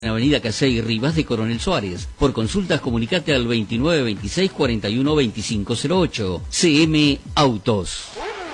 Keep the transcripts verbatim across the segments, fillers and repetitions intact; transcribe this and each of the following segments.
En Avenida Casey Rivas de Coronel Suárez. Por consultas comunicate al veintinueve veintiséis cuarenta y uno veinticinco cero ocho. C M Autos.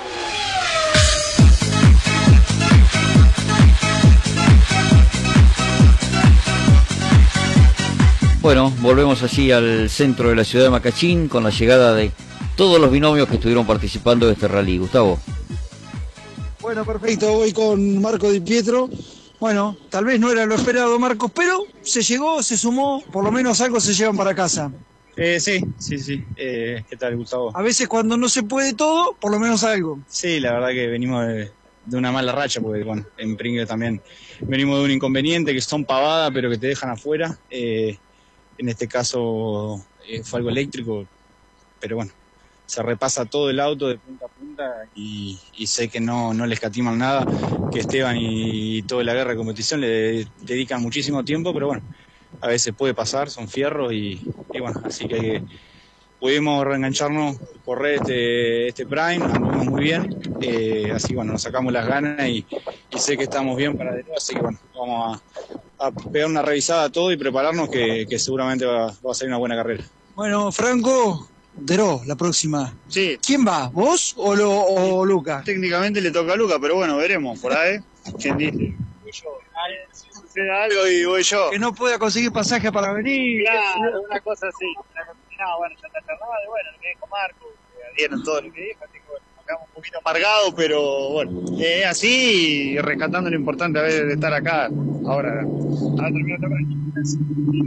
Bueno, volvemos allí al centro de la ciudad de Macachín con la llegada de todos los binomios que estuvieron participando de este rally. Gustavo. Bueno, perfecto, voy con Marco Di Pietro. Bueno, tal vez no era lo esperado, Marcos, pero se llegó, se sumó, por lo menos algo se llevan para casa. Eh, sí, sí, sí. Eh, ¿Qué tal, Gustavo? A veces cuando no se puede todo, por lo menos algo. Sí, la verdad que venimos de, de una mala racha, porque bueno, en Pringle también venimos de un inconveniente, que son pavadas, pero que te dejan afuera. Eh, en este caso eh, fue algo eléctrico, pero bueno, se repasa todo el auto de punta a punta y, y sé que no, no le escatiman nada, que Esteban y, y toda la guerra de competición le dedican muchísimo tiempo, pero bueno, a veces puede pasar, son fierros y, y bueno, así que pudimos reengancharnos, correr este, este Prime, andamos muy bien, eh, así que bueno, nos sacamos las ganas y, y sé que estamos bien para de nuevo, así que bueno, vamos a, a pegar una revisada a todo y prepararnos que, que seguramente va, va a ser una buena carrera. Bueno, Franco, Deró, la próxima. Sí. ¿Quién va? ¿Vos o, lo, o Luca? Técnicamente le toca a Luca, pero bueno, veremos, por ahí. ¿Quién dice? Voy yo. Si sucede algo y voy yo. Que no pueda conseguir pasaje para venir. Claro, una cosa así. No, bueno, ya está cerrado, bueno, lo que dijo Marco, vieron todo lo que dijo, así que bueno, nos quedamos un poquito amargados, pero bueno, eh, así y rescatando lo importante a veces de estar acá. Ahora, ahora termino esta Gracias.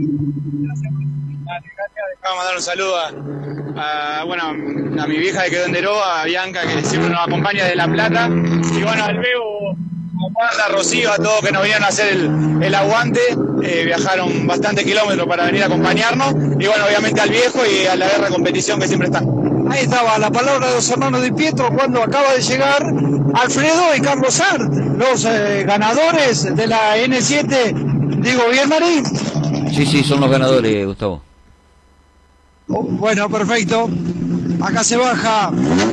Vamos a mandar un saludo a, a, bueno, a mi vieja que quedó en Deró, a Bianca que siempre nos acompaña de La Plata, y bueno, al Bebo, a Juan, a Rocío, a todos que nos vinieron a hacer el, el aguante, eh, viajaron bastantes kilómetros para venir a acompañarnos, y bueno, obviamente al viejo y a la guerra de competición que siempre están. Ahí estaba la palabra de los hermanos Di Pietro cuando acaba de llegar Alfredo y Carlos Sart, los eh, ganadores de la N siete. Digo, ¿bien, Mari? Sí, sí, son los ganadores, Gustavo. Oh, bueno, perfecto. Acá se baja.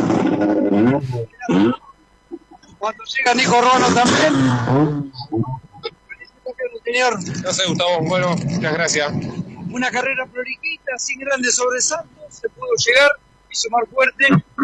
Cuando llega Nico Ruano también. Felicitaciones, señor. Gracias, Gustavo. Bueno, muchas gracias. Una carrera prolijita, sin grandes sobresaltos. Se pudo llegar y sumar fuerte.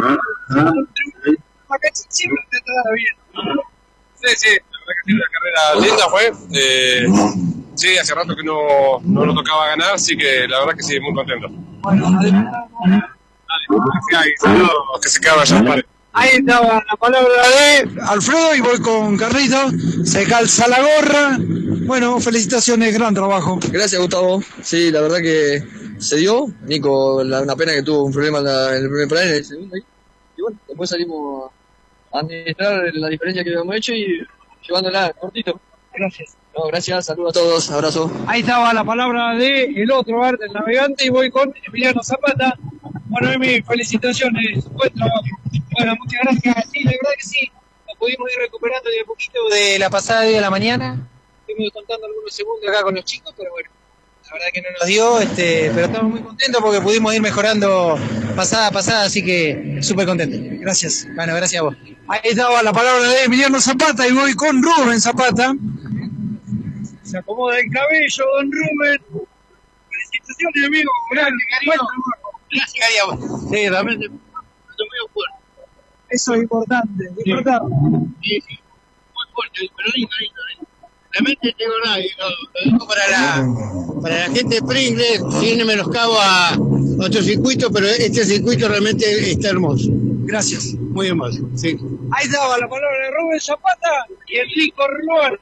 Macachín siempre te da bien. Sí, sí, la verdad que sí, una carrera linda fue. Eh, sí, hace rato que no, no nos tocaba ganar, así que la verdad que sí, muy contento. Bueno, adelante. Dale, saludos, que se quedan allá. Ahí estaba la palabra de Alfredo y voy con Carlito. Se calza la gorra. Bueno, felicitaciones, gran trabajo. Gracias, Gustavo. Sí, la verdad que se dio. Nico, la, una pena que tuvo un problema en, la, en el primer plan, en el segundo. Y bueno, después salimos a administrar la diferencia que habíamos hecho y llevándola cortito. Gracias. No, gracias, saludos a todos, abrazo. Ahí estaba la palabra de el otro arte, el navegante, y voy con Emiliano Zapata. Bueno, Emi, felicitaciones, buen trabajo. Bueno, muchas gracias. Sí, la verdad que sí, nos pudimos ir recuperando de a poquito de la pasada de la mañana. Estuvimos contando algunos segundos acá con los chicos, pero bueno, la verdad que no nos dio, este, pero estamos muy contentos porque pudimos ir mejorando pasada a pasada, así que súper contentos. Gracias. Bueno, gracias a vos. Ahí estaba la palabra de Emiliano Zapata y voy con Rubén Zapata. Se acomoda el cabello, don Rubén. Felicitaciones, amigo. Grande, cariño. Gracias, cariño. Sí, realmente. Eso es importante. Sí, importante. Sí, sí. Muy fuerte, pero lindo, lindo, lindo. Realmente tengo nada, lo digo para la, para la gente de Pringle, tiene menoscabo a otro circuito, pero este circuito realmente está hermoso. Gracias. Muy hermoso, sí. Ahí estaba la palabra de Rubén Zapata y el Nico Ruano.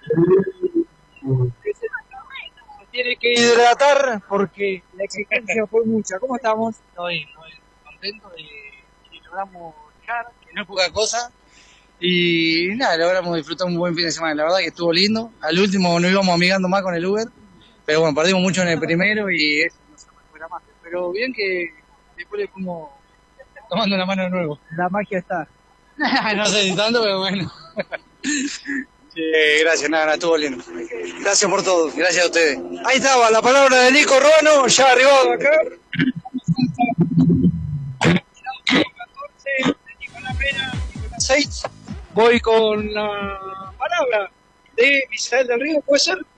Se tiene que hidratar porque la exigencia fue mucha. ¿Cómo estamos? Estoy, estoy contento de que logramos llegar, que no es poca cosa. Y nada, logramos disfrutar un buen fin de semana. La verdad que estuvo lindo. Al último nos íbamos amigando más con el Uber. Pero bueno, perdimos mucho en el primero y eso no se recupera más. Pero bien que después le fuimos tomando una mano de nuevo. La magia está. No sé si tanto, pero bueno. Sí, gracias, nada, nada, estuvo lindo. Gracias por todo. Gracias a ustedes. Ahí estaba la palabra de Nico Ruano, ya arribado acá. seis. Voy con la palabra de Misael del Río, ¿puede ser?